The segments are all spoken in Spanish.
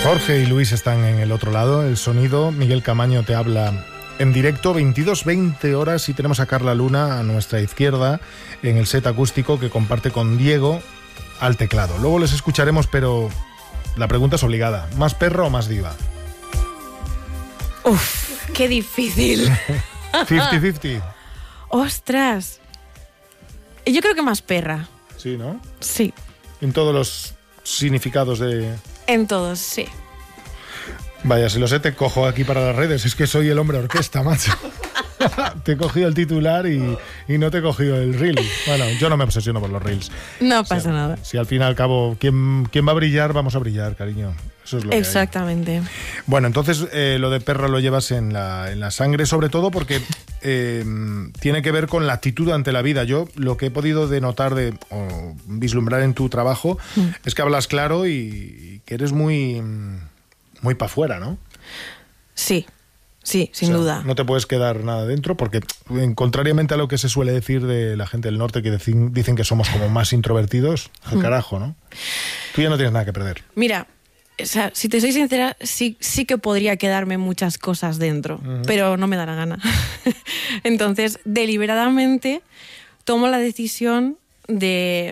Jorge y Luis están en el otro lado, el sonido. Miguel Camaño te habla en directo, 22:20 horas, y tenemos a Carla Luna a nuestra izquierda en el set acústico que comparte con Diego al teclado. Luego les escucharemos, pero la pregunta es obligada. ¿Más perro o más diva? Uf, qué difícil. 50-50. Ostras. Yo creo que más perra. Sí, ¿no? Sí. En todos los significados de... En todos, sí. Vaya, si lo sé, te cojo aquí para las redes. Es que soy el hombre orquesta, macho. Te he cogido el titular y no te he cogido el reel. Bueno, yo no me obsesiono por los reels. No pasa nada. Si al fin y al cabo, ¿quién va a brillar? Vamos a brillar, cariño. Eso es lo Exactamente. Que hay. Bueno, entonces lo de perra lo llevas en la sangre, sobre todo porque tiene que ver con la actitud ante la vida. Yo lo que he podido denotar o vislumbrar en tu trabajo es que hablas claro y que eres muy para afuera, ¿no? Sí, sin duda. No te puedes quedar nada dentro porque, contrariamente a lo que se suele decir de la gente del norte, que dicen que somos como más introvertidos, al carajo, ¿no? Tú ya no tienes nada que perder. Mira, o sea, si te soy sincera, sí que podría quedarme muchas cosas dentro, pero no me da la gana. Entonces, deliberadamente tomo la decisión de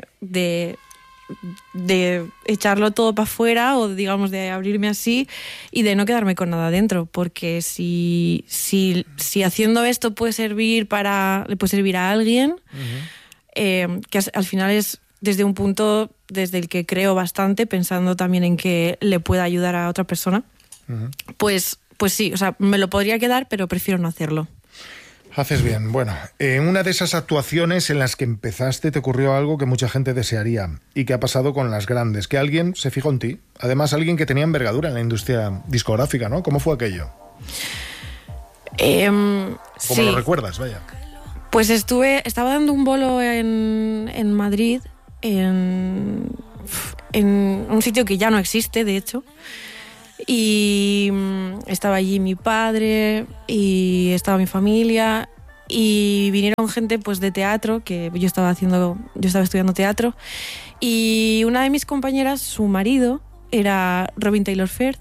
echarlo todo para afuera, o digamos de abrirme así y de no quedarme con nada dentro, porque si haciendo esto le puede servir a alguien, que al final es desde un punto desde el que creo bastante, pensando también en que le pueda ayudar a otra persona, pues sí, o sea, me lo podría quedar, pero prefiero no hacerlo. Haces bien. Bueno, en una de esas actuaciones en las que empezaste te ocurrió algo que mucha gente desearía y que ha pasado con las grandes, que alguien se fijó en ti, además alguien que tenía envergadura en la industria discográfica, ¿no? ¿Cómo fue aquello? ¿Cómo lo recuerdas? Vaya. Pues estaba dando un bolo en Madrid, en un sitio que ya no existe, de hecho. Y estaba allí mi padre y estaba mi familia y vinieron gente pues de teatro, que yo estaba estudiando teatro, y una de mis compañeras, su marido era Robin Taylor Firth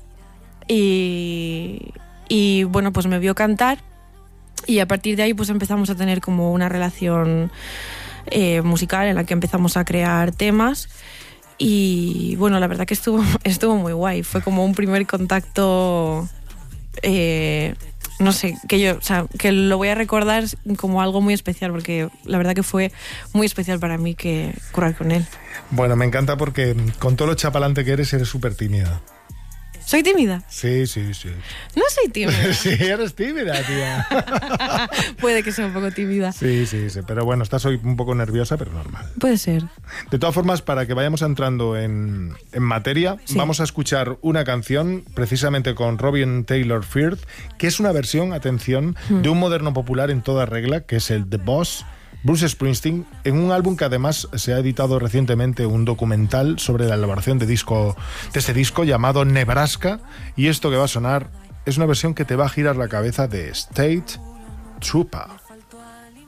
y bueno, pues me vio cantar y a partir de ahí pues empezamos a tener como una relación musical en la que empezamos a crear temas. Y bueno, la verdad que estuvo muy guay. Fue como un primer contacto, no sé, que lo voy a recordar como algo muy especial, porque la verdad que fue muy especial para mí que currar con él. Bueno, me encanta porque con todo lo chapalante que eres súper tímida. ¿Soy tímida? Sí. No soy tímida. Sí, eres tímida, tía. Puede que sea un poco tímida. Sí, pero bueno, estás hoy un poco nerviosa, pero normal. Puede ser. De todas formas, para que vayamos entrando en materia, sí, vamos a escuchar una canción precisamente con Robin Taylor Firth, que es una versión, atención, de un moderno popular en toda regla, que es el The Boss, Bruce Springsteen, en un álbum que además se ha editado recientemente un documental sobre la elaboración de este disco llamado Nebraska, y esto que va a sonar es una versión que te va a girar la cabeza de State Trooper.